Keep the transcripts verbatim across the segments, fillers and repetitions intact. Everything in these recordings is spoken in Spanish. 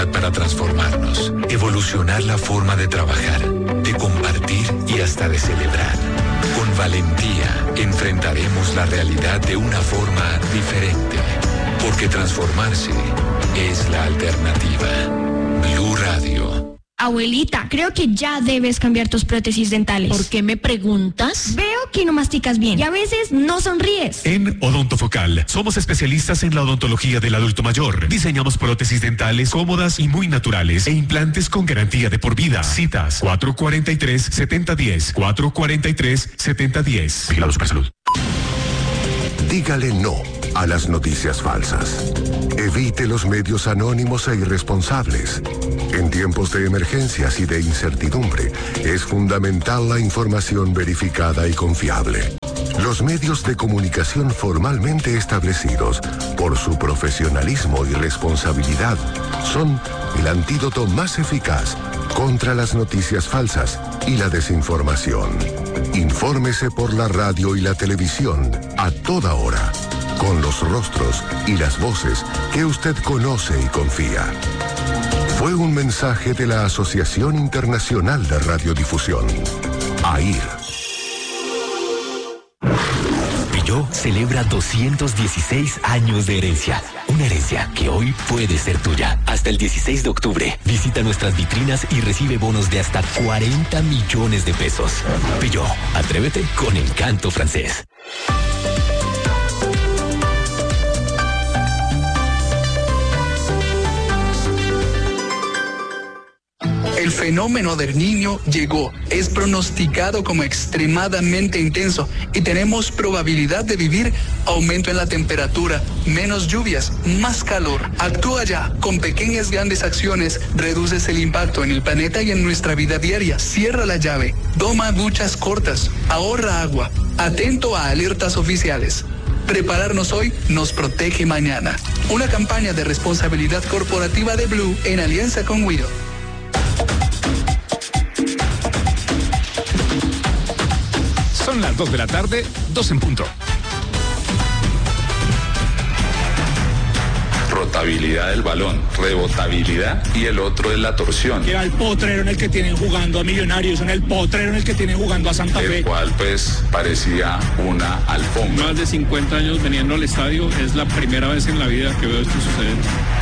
capacidad para transformarnos, evolucionar la forma de trabajar, de compartir y hasta de celebrar. Con valentía enfrentaremos la realidad de una forma diferente, porque transformarse es la alternativa. Blue Radio. Abuelita, creo que ya debes cambiar tus prótesis dentales. ¿Por qué me preguntas? Veo que no masticas bien y a veces no sonríes. En Odontofocal somos especialistas en la odontología del adulto mayor. Diseñamos prótesis dentales cómodas y muy naturales e implantes con garantía de por vida. Citas cuatro cuatro tres, siete cero uno cero, cuatro cuatro tres, siete cero uno cero. Vigilado Supersalud. Dígale no a las noticias falsas. Evite los medios anónimos e irresponsables. En tiempos de emergencias y de incertidumbre, es fundamental la información verificada y confiable. Los medios de comunicación formalmente establecidos por su profesionalismo y responsabilidad son el antídoto más eficaz contra las noticias falsas y la desinformación. Infórmese por la radio y la televisión a toda hora, con los rostros y las voces que usted conoce y confía. Fue un mensaje de la Asociación Internacional de Radiodifusión, A I R. Peugeot celebra doscientos dieciséis años de herencia. Una herencia que hoy puede ser tuya. Hasta el dieciséis de octubre, visita nuestras vitrinas y recibe bonos de hasta cuarenta millones de pesos. Peugeot, atrévete con encanto francés. El fenómeno del Niño llegó, es pronosticado como extremadamente intenso y tenemos probabilidad de vivir aumento en la temperatura, menos lluvias, más calor. Actúa ya, con pequeñas grandes acciones, reduces el impacto en el planeta y en nuestra vida diaria. Cierra la llave, toma duchas cortas, ahorra agua, atento a alertas oficiales. Prepararnos hoy nos protege mañana. Una campaña de responsabilidad corporativa de Blue en alianza con Wido. Son las dos de la tarde, dos en punto. Rotabilidad del balón, rebotabilidad y el otro es la torsión. Que al potrero en el que tienen jugando a Millonarios, en el potrero en el que tienen jugando a Santa Fe. El cual pues parecía una alfombra. Más de cincuenta años veniendo al estadio, es la primera vez en la vida que veo esto suceder.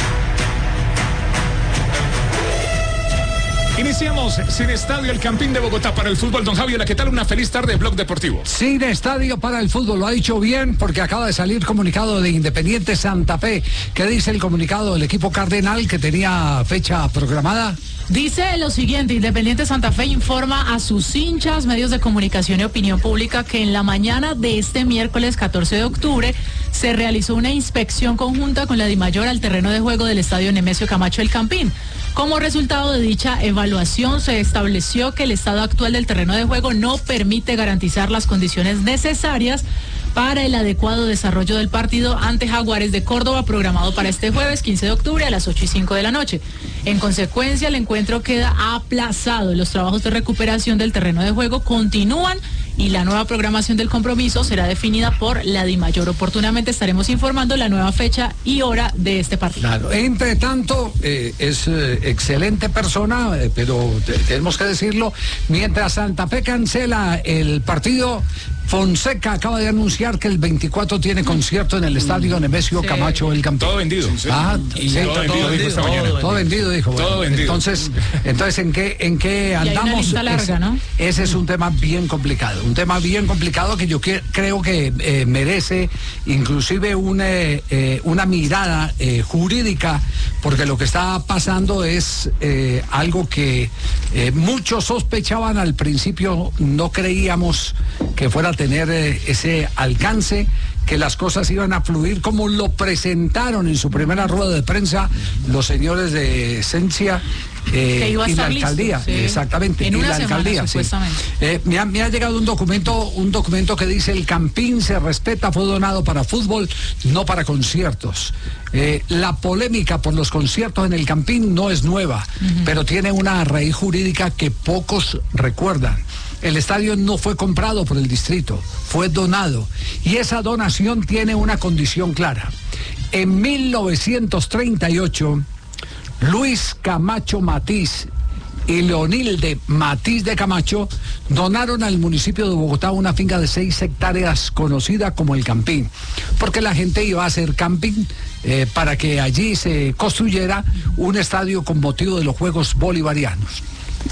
Iniciamos Sin Estadio, el Campín de Bogotá para el fútbol. Don Javier, ¿qué tal? Una feliz tarde, Blog Deportivo. Sin Estadio para el fútbol, lo ha dicho bien porque acaba de salir comunicado de Independiente Santa Fe. ¿Qué dice el comunicado del equipo cardenal que tenía fecha programada? Dice lo siguiente: Independiente Santa Fe informa a sus hinchas, medios de comunicación y opinión pública que en la mañana de este miércoles catorce de octubre se realizó una inspección conjunta con la DIMAYOR al terreno de juego del estadio Nemesio Camacho El Campín. Como resultado de dicha evaluación, se estableció que el estado actual del terreno de juego no permite garantizar las condiciones necesarias para el adecuado desarrollo del partido ante Jaguares de Córdoba, programado para este jueves quince de octubre a las ocho y cinco de la noche. En consecuencia, el encuentro queda aplazado. Los trabajos de recuperación del terreno de juego continúan y la nueva programación del compromiso será definida por la DIMAYOR. Oportunamente estaremos informando la nueva fecha y hora de este partido. Claro, entre tanto, eh, es eh, excelente persona, eh, pero te, tenemos que decirlo, mientras Santa Fe cancela el partido, Fonseca acaba de anunciar que el veinticuatro tiene concierto en el estadio Nemesio sí. Camacho El Campín. Todo vendido. Ah, sí, sí, todo, todo vendido, vendido, dijo esta mañana. Todo, todo vendido, dijo. Todo bueno, vendido. Entonces, entonces ¿en qué, en qué andamos? Y hay una lista larga, es, ¿no? Ese es un tema bien complicado, un tema bien complicado que yo que, creo que eh, merece inclusive una, eh, una mirada eh, jurídica, porque lo que está pasando es eh, algo que eh, muchos sospechaban al principio, no creíamos que fuera a tener eh, ese alcance, que las cosas iban a fluir como lo presentaron en su primera rueda de prensa los señores de Esencia eh, y la alcaldía, listo, sí. exactamente, en y una la semana, alcaldía, supuestamente. Sí. Eh, me, ha, me ha llegado un documento, un documento que dice: el Campín se respeta, fue donado para fútbol, no para conciertos. Eh, la polémica por los conciertos en el Campín no es nueva, uh-huh. pero tiene una raíz jurídica que pocos recuerdan. El estadio no fue comprado por el distrito, fue donado. Y esa donación tiene una condición clara. En mil novecientos treinta y ocho, Luis Camacho Matiz y Leonilde Matiz de Camacho donaron al municipio de Bogotá una finca de seis hectáreas conocida como El Campín, porque la gente iba a hacer camping eh, para que allí se construyera un estadio con motivo de los Juegos Bolivarianos.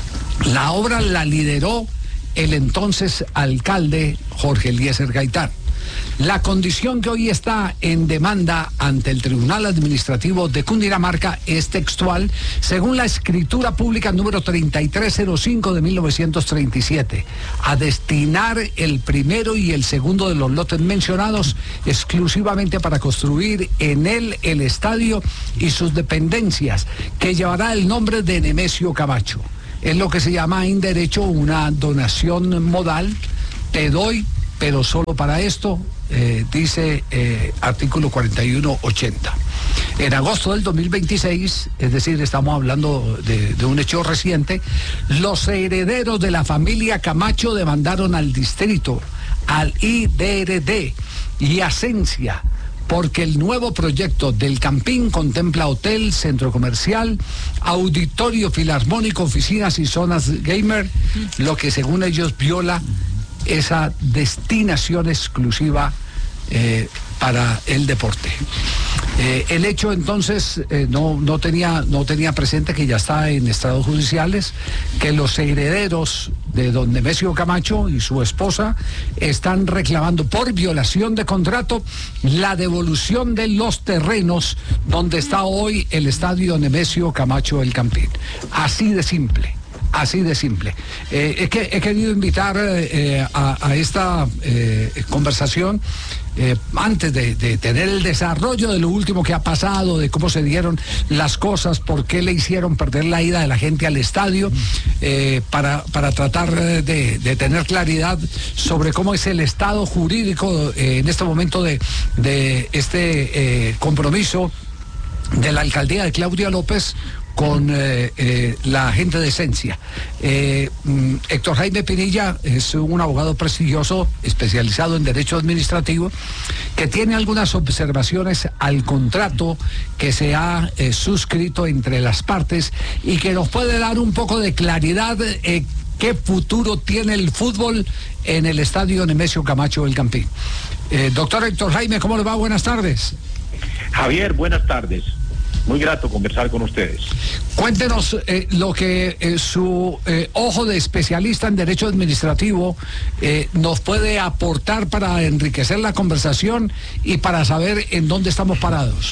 La obra la lideró el entonces alcalde Jorge Eliezer Gaitán. La condición que hoy está en demanda ante el Tribunal Administrativo de Cundinamarca es textual, según la escritura pública número treinta y tres cero cinco de mil novecientos treinta y siete, a destinar el primero y el segundo de los lotes mencionados exclusivamente para construir en él el estadio y sus dependencias, que llevará el nombre de Nemesio Camacho. Es lo que se llama en derecho una donación modal. Te doy, pero solo para esto, eh, dice eh, artículo cuarenta y uno ochenta. En agosto del dos mil veintiséis, es decir, estamos hablando de, de un hecho reciente, los herederos de la familia Camacho demandaron al distrito, al I D R D y a Cencia, porque el nuevo proyecto del Campín contempla hotel, centro comercial, auditorio filarmónico, oficinas y zonas gamer, lo que según ellos viola esa destinación exclusiva eh, para el deporte. Eh, el hecho entonces eh, no, no, tenía, no tenía presente que ya está en estados judiciales, que los herederos de don Nemesio Camacho y su esposa están reclamando por violación de contrato la devolución de los terrenos donde está hoy el estadio Nemesio Camacho El Campín. Así de simple. Así de simple. Eh, es que he querido invitar eh, a, a esta eh, conversación eh, antes de, de tener el desarrollo de lo último que ha pasado, de cómo se dieron las cosas, por qué le hicieron perder la ida de la gente al estadio, eh, para, para tratar de, de tener claridad sobre cómo es el estado jurídico eh, en este momento de, de este eh, compromiso de la alcaldía de Claudia López con eh, eh, la gente de Cencia. Eh, mm, Héctor Jaime Pinilla es un abogado prestigioso, especializado en derecho administrativo, que tiene algunas observaciones al contrato que se ha eh, suscrito entre las partes y que nos puede dar un poco de claridad eh, qué futuro tiene el fútbol en el estadio Nemesio Camacho El Campín. Eh, doctor Héctor Jaime, ¿cómo le va? Buenas tardes. Javier, buenas tardes. Muy grato conversar con ustedes. Cuéntenos eh, lo que eh, su eh, ojo de especialista en derecho administrativo eh, nos puede aportar para enriquecer la conversación y para saber en dónde estamos parados.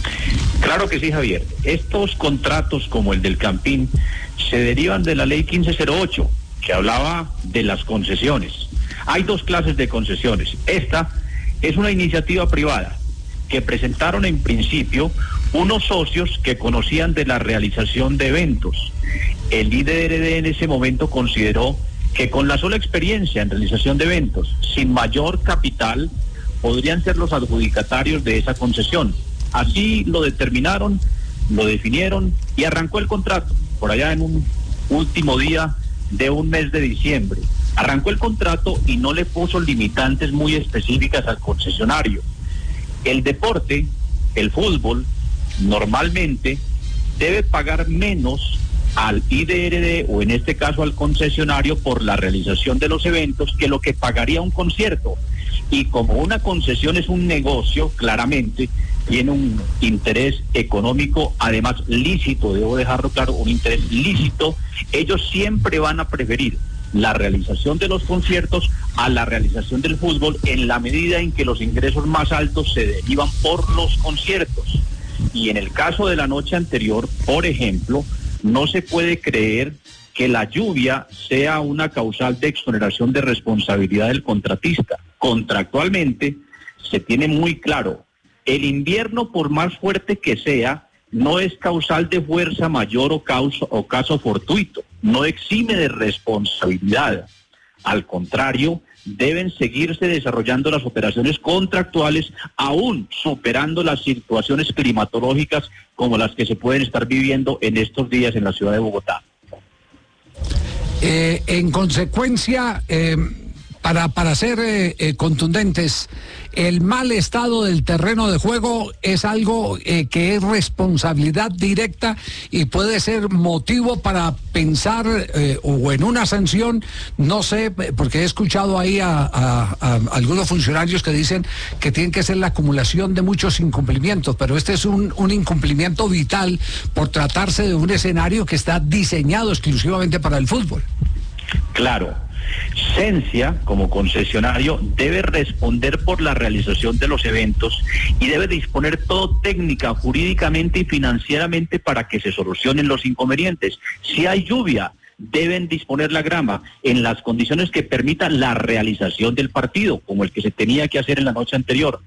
Claro que sí, Javier. Estos contratos como el del Campín se derivan de la ley quince cero ocho, que hablaba de las concesiones. Hay dos clases de concesiones. Esta es una iniciativa privada que presentaron en principio unos socios que conocían de la realización de eventos. El I D R D en ese momento consideró que con la sola experiencia en realización de eventos, sin mayor capital, podrían ser los adjudicatarios de esa concesión. Así lo determinaron, lo definieron y arrancó el contrato, por allá en un último día de un mes de diciembre. Arrancó el contrato y no le puso limitantes muy específicas al concesionario. El deporte, el fútbol, normalmente debe pagar menos al I D R D o en este caso al concesionario por la realización de los eventos que lo que pagaría un concierto. Y como una concesión es un negocio, claramente tiene un interés económico, además lícito, debo dejarlo claro, un interés lícito, ellos siempre van a preferir la realización de los conciertos a la realización del fútbol en la medida en que los ingresos más altos se derivan por los conciertos. Y en el caso de la noche anterior, por ejemplo, no se puede creer que la lluvia sea una causal de exoneración de responsabilidad del contratista. Contractualmente se tiene muy claro, el invierno, por más fuerte que sea, no es causal de fuerza mayor o, causa, o caso fortuito, no exime de responsabilidad. Al contrario, deben seguirse desarrollando las operaciones contractuales, aún superando las situaciones climatológicas como las que se pueden estar viviendo en estos días en la ciudad de Bogotá. Eh, en consecuencia, eh, para, para ser eh, eh, contundentes, el mal estado del terreno de juego es algo eh, que es responsabilidad directa y puede ser motivo para pensar eh, o en una sanción, no sé, porque he escuchado ahí a, a, a algunos funcionarios que dicen que tiene que ser la acumulación de muchos incumplimientos, pero este es un, un incumplimiento vital por tratarse de un escenario que está diseñado exclusivamente para el fútbol. Claro. Sensia, como concesionario, debe responder por la realización de los eventos y debe disponer todo técnica, jurídicamente y financieramente para que se solucionen los inconvenientes. Si hay lluvia, deben disponer la grama en las condiciones que permitan la realización del partido, como el que se tenía que hacer en la noche anterior.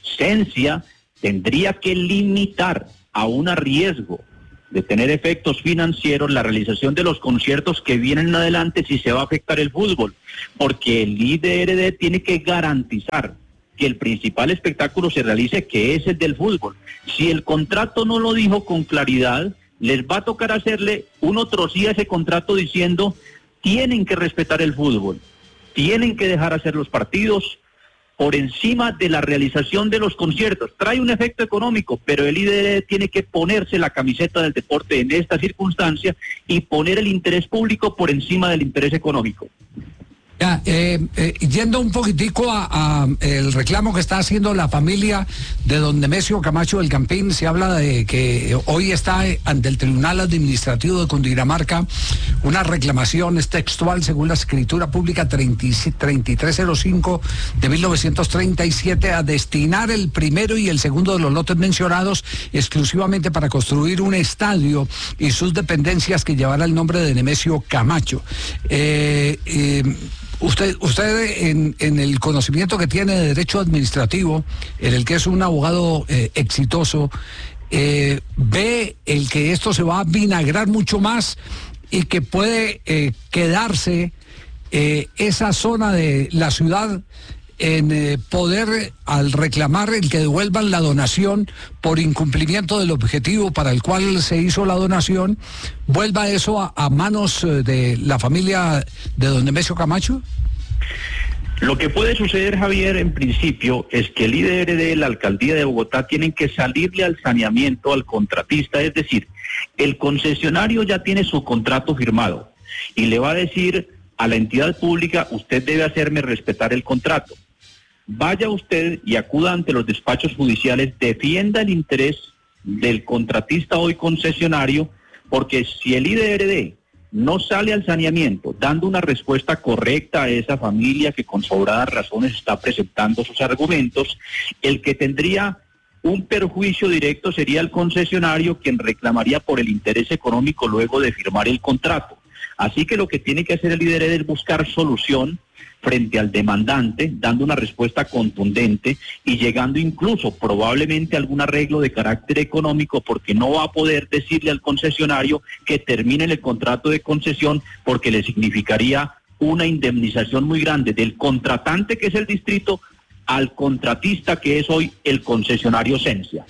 Sensia tendría que limitar a un riesgo de tener efectos financieros la realización de los conciertos que vienen adelante si se va a afectar el fútbol, porque el I D R D tiene que garantizar que el principal espectáculo se realice, que es el del fútbol. Si el contrato no lo dijo con claridad, les va a tocar hacerle un otro sí a ese contrato diciendo tienen que respetar el fútbol, tienen que dejar hacer los partidos por encima de la realización de los conciertos. Trae un efecto económico, pero el I D R D tiene que ponerse la camiseta del deporte en esta circunstancia y poner el interés público por encima del interés económico. Ya, eh, eh, yendo un poquitico a, a el reclamo que está haciendo la familia de don Nemesio Camacho del Campín, se habla de que hoy está ante el Tribunal Administrativo de Cundinamarca una reclamación, es textual según la escritura pública treinta y tres cero cinco de mil novecientos treinta y siete, a destinar el primero y el segundo de los lotes mencionados exclusivamente para construir un estadio y sus dependencias que llevará el nombre de Nemesio Camacho. Eh, eh, Usted, usted en, en el conocimiento que tiene de derecho administrativo, en el que es un abogado eh, exitoso, eh, ve el que esto se va a vinagrar mucho más y que puede eh, quedarse eh, esa zona de la ciudad en eh, poder, al reclamar el que devuelvan la donación por incumplimiento del objetivo para el cual se hizo la donación, vuelva eso a, a manos eh, de la familia de don Nemesio Camacho? Lo que puede suceder, Javier, en principio, es que el I D R D y la Alcaldía de Bogotá tienen que salirle al saneamiento al contratista, es decir, el concesionario ya tiene su contrato firmado y le va a decir a la entidad pública, usted debe hacerme respetar el contrato. Vaya usted y acuda ante los despachos judiciales, defienda el interés del contratista hoy concesionario, porque si el I D R D no sale al saneamiento dando una respuesta correcta a esa familia que con sobradas razones está presentando sus argumentos, el que tendría un perjuicio directo sería el concesionario, quien reclamaría por el interés económico luego de firmar el contrato. Así que lo que tiene que hacer el I D R D es buscar solución frente al demandante, dando una respuesta contundente y llegando incluso probablemente a algún arreglo de carácter económico, porque no va a poder decirle al concesionario que termine el contrato de concesión, porque le significaría una indemnización muy grande del contratante, que es el distrito, al contratista, que es hoy el concesionario Sensia.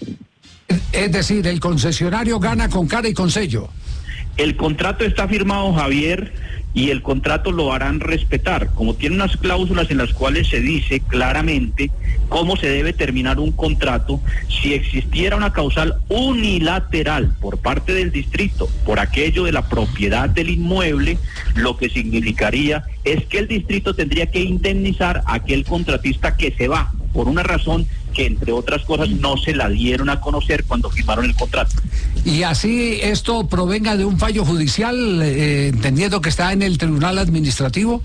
Es decir, el concesionario gana con cara y con sello. El contrato está firmado, Javier, y el contrato lo harán respetar, como tiene unas cláusulas en las cuales se dice claramente cómo se debe terminar un contrato. Si existiera una causal unilateral por parte del distrito por aquello de la propiedad del inmueble, lo que significaría es que el distrito tendría que indemnizar a aquel contratista que se va, por una razón que, entre otras cosas, no se la dieron a conocer cuando firmaron el contrato. Y así esto provenga de un fallo judicial, eh, entendiendo que está en el Tribunal Administrativo.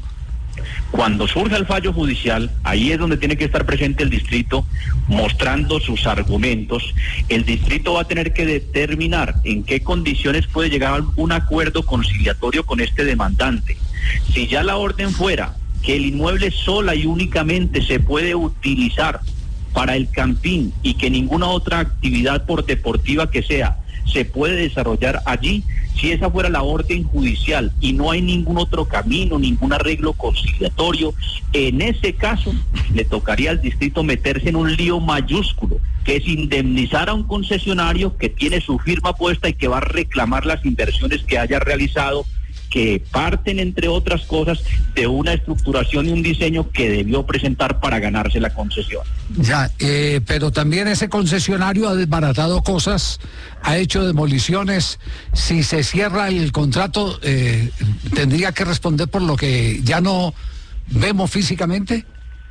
Cuando surja el fallo judicial, ahí es donde tiene que estar presente el distrito, mostrando sus argumentos. El distrito va a tener que determinar en qué condiciones puede llegar a un acuerdo conciliatorio con este demandante. Si ya la orden fuera que el inmueble sola y únicamente se puede utilizar para el campín y que ninguna otra actividad por deportiva que sea se puede desarrollar allí, si esa fuera la orden judicial y no hay ningún otro camino, ningún arreglo conciliatorio, en ese caso le tocaría al distrito meterse en un lío mayúsculo, que es indemnizar a un concesionario que tiene su firma puesta y que va a reclamar las inversiones que haya realizado que parten, entre otras cosas, de una estructuración y un diseño que debió presentar para ganarse la concesión. Ya, eh, pero también ese concesionario ha desbaratado cosas, ha hecho demoliciones. Si se cierra el contrato, eh, ¿tendría que responder por lo que ya no vemos físicamente?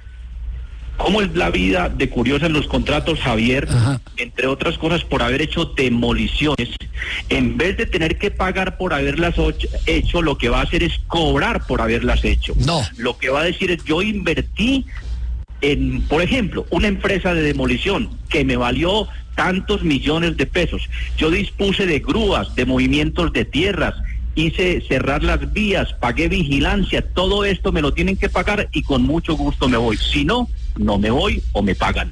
¿Cómo es la vida de curiosa en los contratos, Javier? Ajá. Entre otras cosas, por haber hecho demoliciones, en vez de tener que pagar por haberlas hecho, lo que va a hacer es cobrar por haberlas hecho. No. Lo que va a decir es, yo invertí en, por ejemplo, una empresa de demolición que me valió tantos millones de pesos. Yo dispuse de grúas, de movimientos de tierras, hice cerrar las vías, pagué vigilancia, todo esto me lo tienen que pagar y con mucho gusto me voy. Si no, no me voy o me pagan.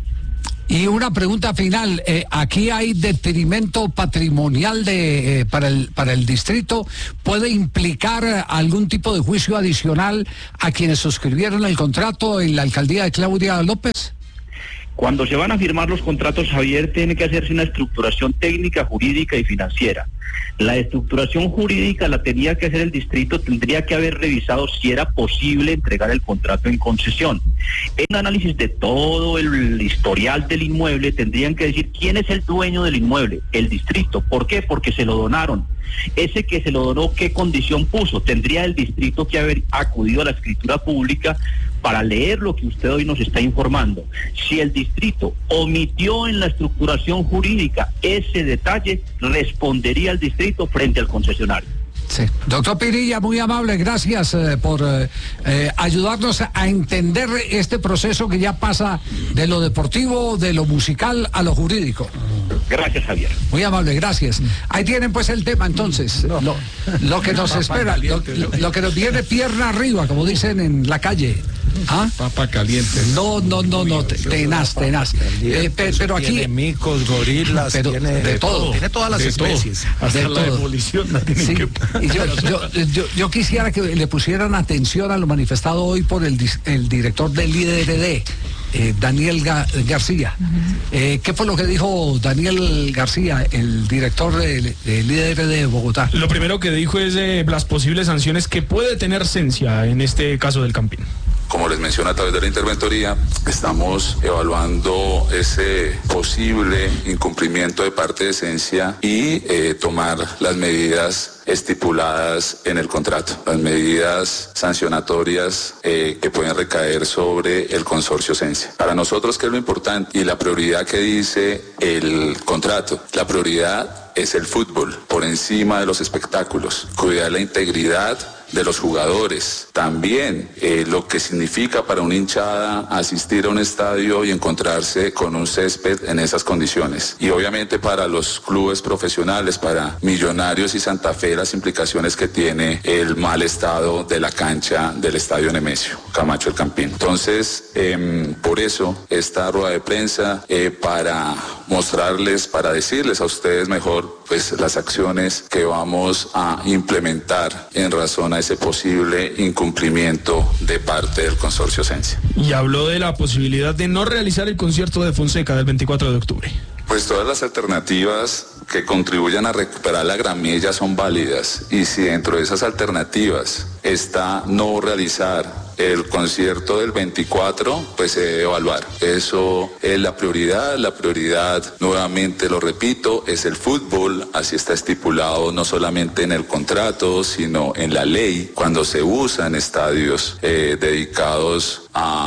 Y una pregunta final, eh, aquí hay detrimento patrimonial de eh, para el para el distrito. ¿Puede implicar algún tipo de juicio adicional a quienes suscribieron el contrato en la alcaldía de Claudia López? Cuando se van a firmar los contratos, Javier, tiene que hacerse una estructuración técnica, jurídica y financiera. La estructuración jurídica la tenía que hacer el distrito, tendría que haber revisado si era posible entregar el contrato en concesión. En un análisis de todo el historial del inmueble, tendrían que decir quién es el dueño del inmueble, el distrito. ¿Por qué? Porque se lo donaron. Ese que se lo donó, ¿qué condición puso? Tendría el distrito que haber acudido a la escritura pública para leer lo que usted hoy nos está informando. Si el distrito omitió en la estructuración jurídica ese detalle, respondería el distrito frente al concesionario. Sí. Doctor Pinilla, muy amable, gracias eh, por eh, eh, ayudarnos a entender este proceso que ya pasa de lo deportivo, de lo musical a lo jurídico. Gracias, Javier. Muy amable, gracias. Ahí tienen pues el tema entonces, no. lo, lo que nos espera, lo, lo que nos viene pierna arriba, como dicen en la calle. ¿Ah? Papa caliente. No, no, no, no, tenaz, tenaz. Eh, pe, pero aquí tiene micos, gorilas, pero tiene de, de todo, todo, tiene todas las de especies. Todo, hasta de la todo. demolición la tienen sí. que... Y yo, yo, yo, yo quisiera que le pusieran atención a lo manifestado hoy por el, el director del I D R D. Eh, Daniel Ga García. Uh-huh. eh, ¿Qué fue lo que dijo Daniel García, el director del, del I D R D de Bogotá? Lo primero que dijo es eh, las posibles sanciones que puede tener Sensia en este caso del Campín. Como les mencioné a través de la interventoría, estamos evaluando ese posible incumplimiento de parte de Sensia y eh, tomar las medidas estipuladas en el contrato, las medidas sancionatorias eh, que pueden recaer sobre el consorcio Sensia. Para nosotros, ¿qué es lo importante? Y la prioridad que dice el contrato, la prioridad es el fútbol, por encima de los espectáculos, cuidar la integridad de los jugadores, también eh, lo que significa para una hinchada asistir a un estadio y encontrarse con un césped en esas condiciones, y obviamente para los clubes profesionales, para Millonarios y Santa Fe, las implicaciones que tiene el mal estado de la cancha del estadio Nemesio Camacho El Campín. Entonces, eh, por eso esta rueda de prensa eh, para mostrarles, para decirles a ustedes mejor, pues las acciones que vamos a implementar en razón a ese posible incumplimiento de parte del consorcio Sensia. Y habló de la posibilidad de no realizar el concierto de Fonseca del veinticuatro de octubre. Pues todas las alternativas que contribuyan a recuperar la gramilla son válidas, y si dentro de esas alternativas está no realizar el concierto del veinticuatro, pues se debe evaluar. Eso es la prioridad. La prioridad, nuevamente lo repito, es el fútbol. Así está estipulado no solamente en el contrato, sino en la ley, cuando se usan estadios eh, dedicados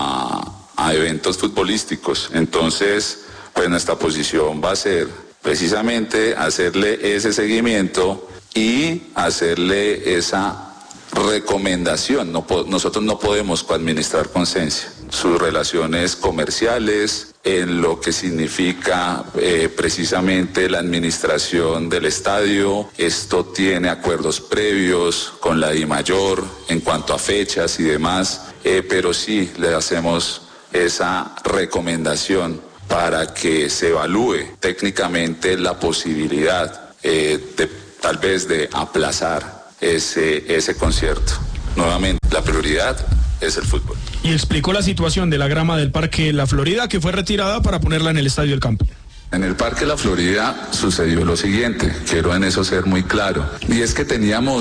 a, a eventos futbolísticos. Entonces, pues nuestra posición va a ser precisamente hacerle ese seguimiento y hacerle esa recomendación. No, nosotros no podemos coadministrar con Sensia sus relaciones comerciales, en lo que significa eh, precisamente la administración del estadio. Esto tiene acuerdos previos con la DIMAYOR en cuanto a fechas y demás, eh, pero sí le hacemos esa recomendación para que se evalúe técnicamente la posibilidad eh, de tal vez de aplazar ese, ese concierto. Nuevamente, la prioridad es el fútbol. Y explicó la situación de la grama del Parque La Florida, que fue retirada para ponerla en el Estadio del Campín. En el Parque La Florida sucedió lo siguiente, quiero en eso ser muy claro, y es que teníamos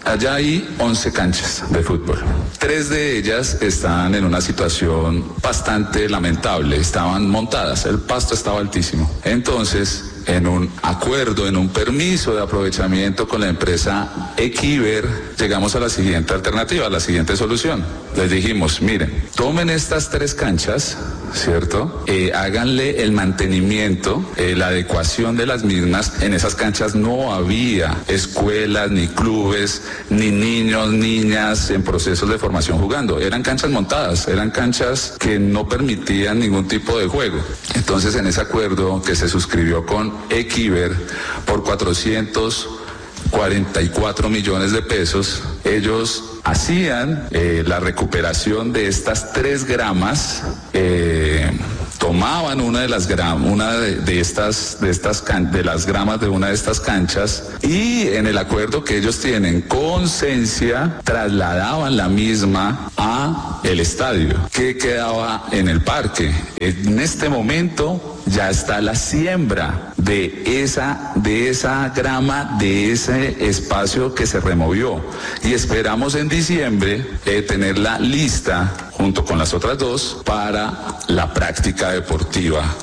Allá hay once canchas de fútbol. Tres de ellas están en una situación bastante lamentable. Estaban montadas, el pasto estaba altísimo. Entonces, en un acuerdo, en un permiso de aprovechamiento con la empresa Equiver, llegamos a la siguiente alternativa, a la siguiente solución. Les dijimos, miren, tomen estas tres canchas, ¿cierto? Eh, háganle el mantenimiento, eh, la adecuación de las mismas. En esas canchas no había escuelas, ni clubes, ni niños, niñas en procesos de formación jugando. Eran canchas montadas, eran canchas que no permitían ningún tipo de juego. Entonces, en ese acuerdo que se suscribió con Equiver por cuatrocientos cuarenta y cuatro millones de pesos, ellos hacían eh, la recuperación de estas tres gramas, eh, tomaban una de las gram, una de, de estas de estas can, de las gramas de una de estas canchas y en el acuerdo que ellos tienen con Sensia trasladaban la misma a el estadio que quedaba en el parque. En este momento ya está la siembra de esa de esa grama, de ese espacio que se removió y esperamos en diciembre eh, tenerla lista junto con las otras dos para la práctica deportiva.